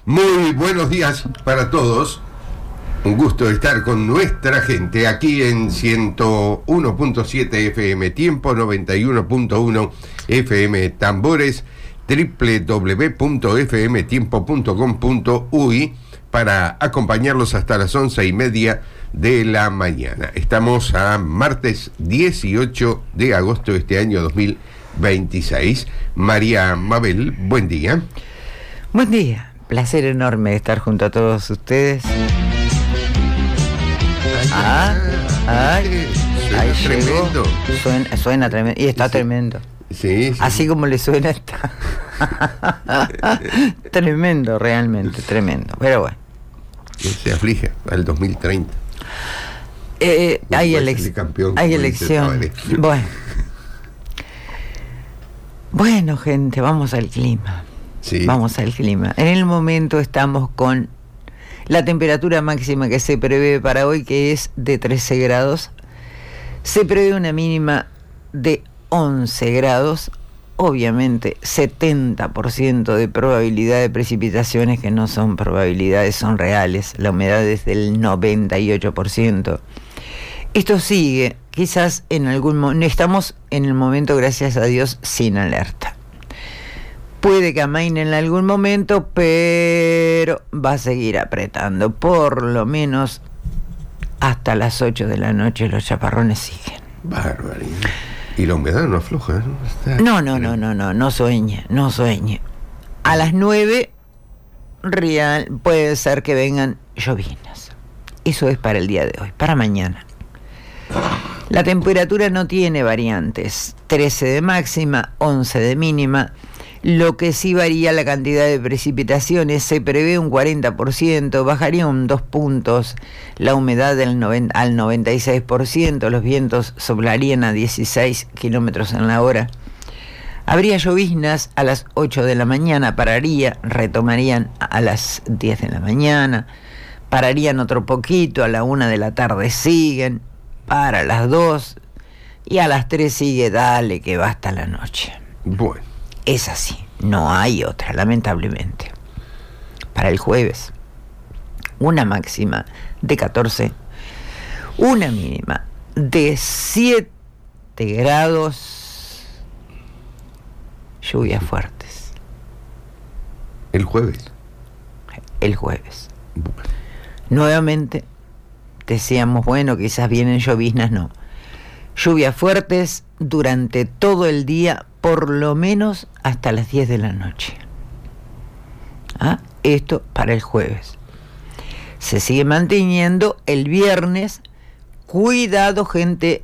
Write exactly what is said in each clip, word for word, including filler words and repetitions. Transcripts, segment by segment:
Muy buenos días para todos. Un gusto estar con nuestra gente aquí en ciento uno punto siete F M Tiempo, noventa y uno punto uno F M Tambores, doble u doble u doble u punto f m tiempo punto com punto u y para acompañarlos hasta las once y media de la mañana. Estamos a martes dieciocho de agosto de este año dos mil veintiséis. María Mabel, buen día. Buen día. Placer enorme estar junto a todos ustedes. Ah, ay, suena ahí tremendo. Llegó. Suena, suena tremendo. Y está Sí. tremendo. Sí, sí. Así como le suena, está. Tremendo, realmente, tremendo. Pero bueno. Se aflige al dos mil treinta. Eh, No hay puede elec- ser campeón, hay como dice elección. Tabaré. Bueno. Bueno, gente, vamos al clima. Sí. Vamos al clima. En el momento estamos con la temperatura máxima que se prevé para hoy, que es de trece grados. Se prevé una mínima de once grados. Obviamente, setenta por ciento de probabilidad de precipitaciones, que no son probabilidades, son reales. La humedad es del noventa y ocho por ciento. Esto sigue, quizás en algún momento, estamos en el momento, gracias a Dios, sin alerta. Puede que amaine en algún momento, pero va a seguir apretando. Por lo menos hasta las ocho de la noche los chaparrones siguen. Bárbaro. Y la humedad no afloja, ¿no? Está... No, no, no, no, no, no sueñe, no sueñe. A las nueve, real, puede ser que vengan lloviznas. Eso es para el día de hoy, para mañana. La temperatura no tiene variantes, trece de máxima, once de mínima. Lo que sí varía la cantidad de precipitaciones, se prevé un cuarenta por ciento, bajaría un dos puntos, la humedad del noventa, al noventa y seis por ciento, los vientos soplarían a dieciséis kilómetros en la hora. Habría lloviznas a las ocho de la mañana, pararía, retomarían a las diez de la mañana, pararían otro poquito, a la una de la tarde siguen, para las dos, y a las tres sigue, dale que va hasta la noche. Bueno. Es así, no hay otra, lamentablemente. Para el jueves, una máxima de catorce, una mínima de siete grados, lluvias fuertes. El jueves. El jueves. Bueno. Nuevamente, decíamos, bueno, quizás vienen lloviznas, no. Lluvias fuertes durante todo el día, por lo menos hasta las diez de la noche. ¿Ah? Esto para el jueves. Se sigue manteniendo el viernes. Cuidado, gente,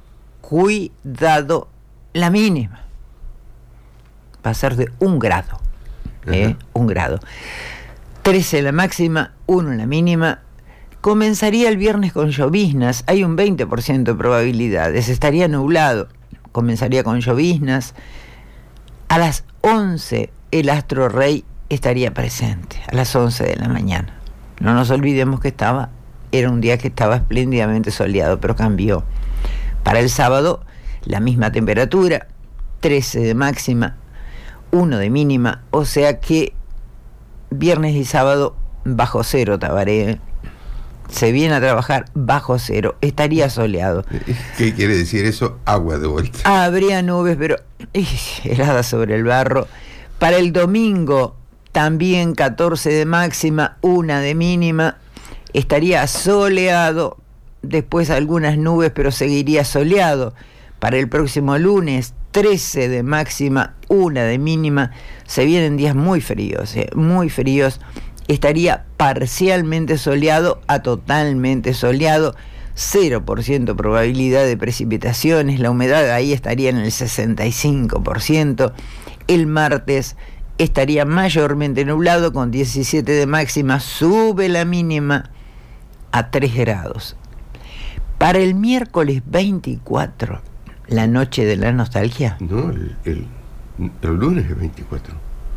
cuidado, la mínima va a ser de un grado. ¿eh? Ajá. Un grado. trece la máxima, uno la mínima. Comenzaría el viernes con lloviznas, hay un veinte por ciento de probabilidades, estaría nublado, comenzaría con lloviznas. A las once el astro rey estaría presente, a las once de la mañana. No nos olvidemos que estaba, era un día que estaba espléndidamente soleado, pero cambió. Para el sábado, la misma temperatura, trece de máxima, uno de mínima, o sea que viernes y sábado bajo cero, Tabaré. Se viene a trabajar bajo cero, estaría soleado. ¿Qué quiere decir eso? Agua de vuelta. Habría nubes, pero ¡ish! Heladas sobre el barro. Para el domingo, también catorce de máxima, una de mínima. Estaría soleado, después algunas nubes, pero seguiría soleado. Para el próximo lunes, trece de máxima, una de mínima. Se vienen días muy fríos, ¿eh? muy fríos. Estaría parcialmente soleado a totalmente soleado, cero por ciento probabilidad de precipitaciones, la humedad ahí estaría en el sesenta y cinco por ciento. El martes estaría mayormente nublado con diecisiete de máxima, sube la mínima a tres grados. Para el miércoles veinticuatro, la noche de la nostalgia. No, el, el, el lunes es veinticuatro.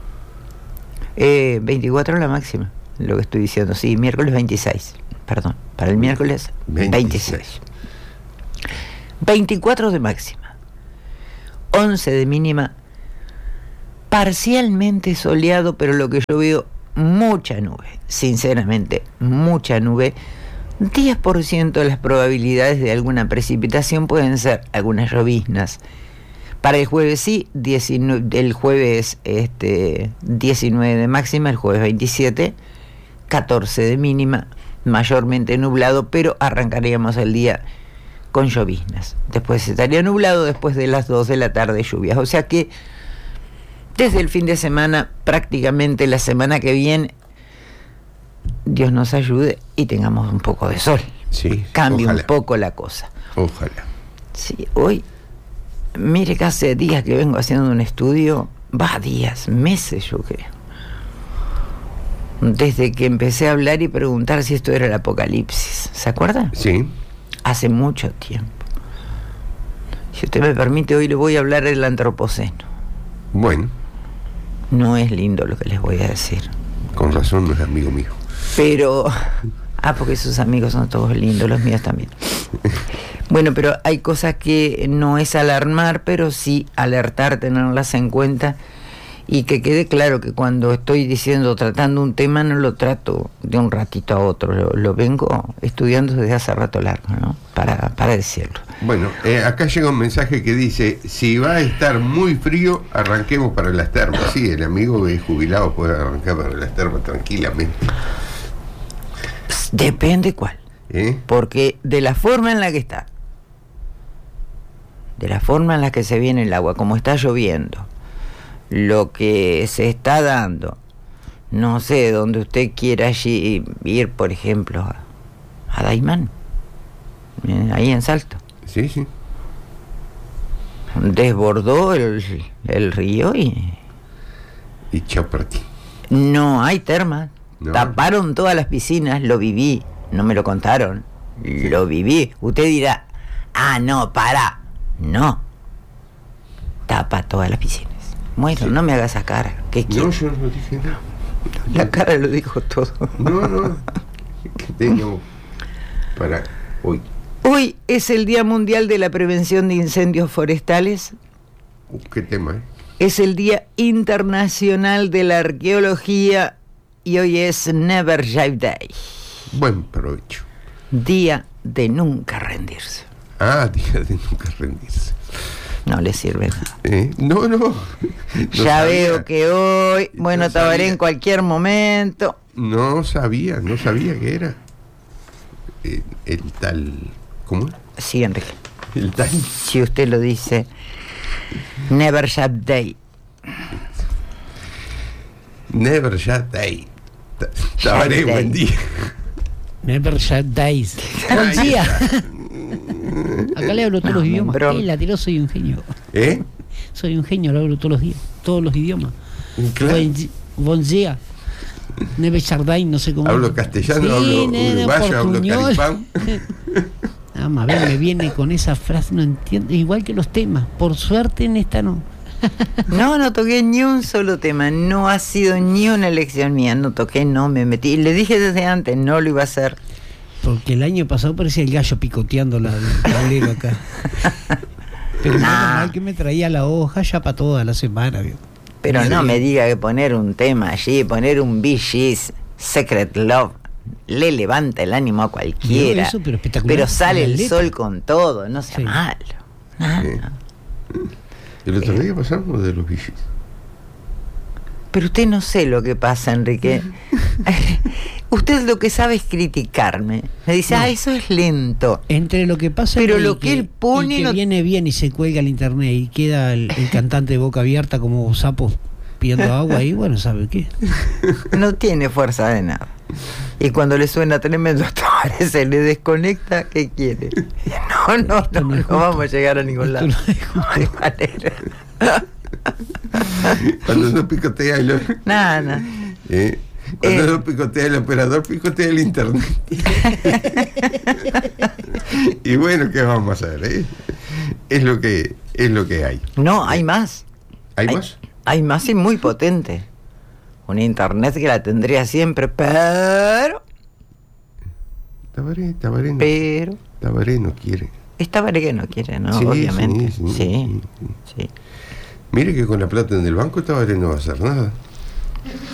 Eh, veinticuatro la máxima, lo que estoy diciendo, sí, miércoles veintiséis, perdón, para el miércoles veintiséis. veinticuatro de máxima, once de mínima, parcialmente soleado, pero lo que yo veo mucha nube, sinceramente, mucha nube. diez por ciento de las probabilidades de alguna precipitación pueden ser algunas lloviznas. Para el jueves sí, diecinueve, el jueves este, diecinueve de máxima, el jueves veintisiete, catorce de mínima, mayormente nublado, pero arrancaríamos el día con lloviznas. Después estaría nublado, después de las dos de la tarde lluvias. O sea que desde el fin de semana, prácticamente la semana que viene, Dios nos ayude y tengamos un poco de sol. Sí, cambie ojalá. un poco la cosa. Ojalá. Sí, hoy, mire que hace días que vengo haciendo un estudio, va días, meses yo creo, desde que empecé a hablar y preguntar si esto era el apocalipsis. ¿Se acuerdan? Sí. Hace mucho tiempo. Si usted me permite, hoy le voy a hablar del antropoceno. Bueno. No es lindo lo que les voy a decir. Con razón no es amigo mío. Pero... Ah, porque sus amigos son todos lindos, los míos también. Bueno, pero hay cosas que no es alarmar, pero sí alertar, tenerlas en cuenta. Y que quede claro que cuando estoy diciendo, tratando un tema, no lo trato de un ratito a otro. Lo, lo vengo estudiando desde hace rato largo, ¿no? Para, para decirlo. Bueno, eh, acá llega un mensaje que dice, si va a estar muy frío, arranquemos para las termas. Sí, el amigo de jubilado puede arrancar para las termas tranquilamente. Depende cuál. ¿Eh? Porque de la forma en la que está, de la forma en la que se viene el agua, como está lloviendo, lo que se está dando, no sé, donde usted quiera allí ir, por ejemplo, a, a Daimán, eh, ahí en Salto. Sí, sí. Desbordó el, el río y... Y chao para ti. No hay termas. No. Taparon todas las piscinas, lo viví, no me lo contaron, lo viví. Usted dirá, ah, no, para. No. Tapa todas las piscinas. Bueno, sí. No me haga esa cara. ¿Qué quiere? No, yo no dije nada. La cara lo dijo todo. No, no. ¿Qué tengo para hoy? Hoy es el Día Mundial de la Prevención de Incendios Forestales. Uh, ¿Qué tema, eh? Es el Día Internacional de la Arqueología y hoy es Never Give Day. Buen provecho. Día de nunca rendirse. Ah, día de nunca rendirse. No le sirve nada. ¿Eh? No, no. no ya sabía. Veo que hoy, bueno, no Tabaré sabía. en cualquier momento. No sabía, no sabía que era. El, el tal... ¿Cómo es? Sí, Enrique. El tal... Si usted lo dice, Never Give Day. Never Shut Day. Tabaré, buen día. Never Shut Days. Buen día. Acá le hablo todos No, los idiomas. bro. Eh, la tiró, soy un genio. ¿Eh? Soy un genio, lo hablo todos los días. Todos los idiomas. Claro. Buen di- Buen día. Never Shut Days, no sé cómo. Hablo castellano, Sí, hablo nena, uruguayo, hablo portuñol. caripán. Nada más, ven, me viene con esa frase, no entiendo. Igual que los temas. Por suerte en esta no. No, no toqué ni un solo tema. No ha sido ni una elección mía. No toqué, no me metí. Le dije desde antes, no lo iba a hacer. Porque el año pasado parecía el gallo picoteando la, el tablero acá. Pero Nah. menos mal que me traía la hoja ya para toda la semana, ¿vio? Pero Sí. no me diga que poner un tema allí, poner un Bee Gees, Secret Love, le levanta el ánimo a cualquiera. No, eso, pero espectacular. Pero sale La el letra. sol con todo, no sea Sí. malo. Nada. Sí. El otro día pasamos de los bichis. Pero usted no sé lo que pasa, Enrique. Usted lo que sabe es criticarme. Me dice, No. ah, eso es lento. Entre lo que pasa Pero y lo que él pone y que no- viene bien y se cuelga al internet y queda el, el cantante de boca abierta como sapo pidiendo agua y bueno, ¿sabe qué? No tiene fuerza de nada. Y cuando le suena tremendo, se le desconecta, ¿qué quiere? No, no, Esto no, no no es justo. vamos a llegar a ningún Esto lado. no es justo. No hay manera. Cuando no picotea el... Nada, nada. ¿Eh? Cuando Eh. no picotea el operador, picotea el internet. Y bueno, ¿qué vamos a hacer? Eh? Es lo que es lo que hay. No, hay más. ¿Hay más? Hay más y muy potente. Una internet que la tendría siempre, pero... Tabaré, Tabaré no, Pero... Tabaré no quiere. Esta vale que no quiere, ¿no? Sí, Obviamente. sí, Sí, sí, sí. Mire que con la plata en el banco Tabaré no va a hacer nada.